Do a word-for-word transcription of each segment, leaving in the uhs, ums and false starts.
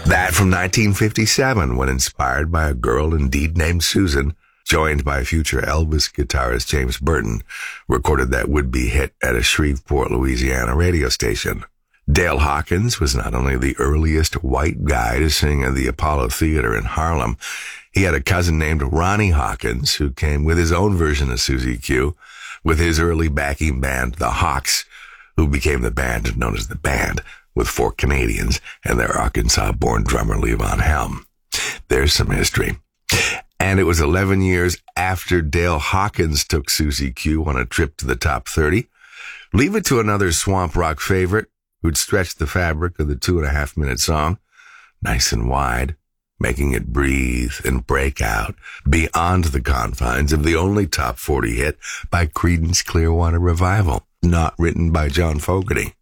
That from nineteen fifty-seven, when inspired by a girl indeed named Susan, joined by future Elvis guitarist James Burton, recorded that would-be hit at a Shreveport, Louisiana radio station. Dale Hawkins was not only the earliest white guy to sing at the Apollo Theater in Harlem, he had a cousin named Ronnie Hawkins who came with his own version of Susie Q, with his early backing band, the Hawks, who became the band known as the Band, with four Canadians and their Arkansas-born drummer Levon Helm. There's some history. And it was eleven years after Dale Hawkins took Susie Q on a trip to the top thirty. Leave it to another swamp rock favorite who'd stretched the fabric of the two-and-a-half-minute song, nice and wide, making it breathe and break out beyond the confines of the only top forty hit by Creedence Clearwater Revival, not written by John Fogerty.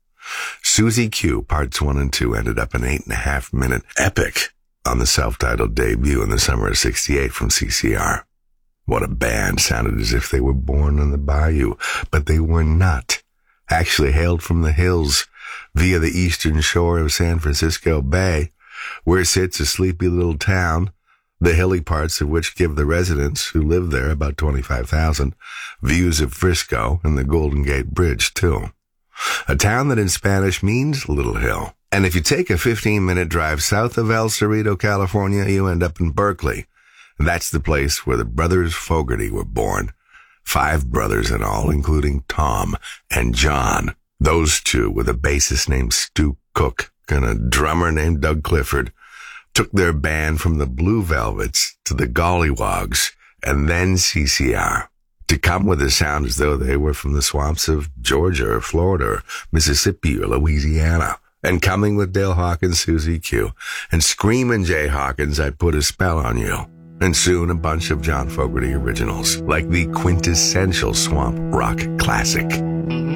Susie Q, parts one and two, ended up an eight-and-a-half-minute epic on the self-titled debut in the summer of sixty-eight from C C R. What a band. Sounded as if they were born on the bayou, but they were not. Actually hailed from the hills via the eastern shore of San Francisco Bay, where sits a sleepy little town, the hilly parts of which give the residents who live there, about twenty-five thousand, views of Frisco and the Golden Gate Bridge, too. A town that in Spanish means Little Hill. And if you take a fifteen-minute drive south of El Cerrito, California, you end up in Berkeley. That's the place where the brothers Fogerty were born. Five brothers in all, including Tom and John. Those two, with a bassist named Stu Cook and a drummer named Doug Clifford, took their band from the Blue Velvets to the Gollywogs and then C C R, to come with a sound as though they were from the swamps of Georgia or Florida or Mississippi or Louisiana. And coming with Dale Hawkins, Susie Q, and screaming Jay Hawkins, I Put a Spell on You. And soon a bunch of John Fogerty originals, like the quintessential swamp rock classic,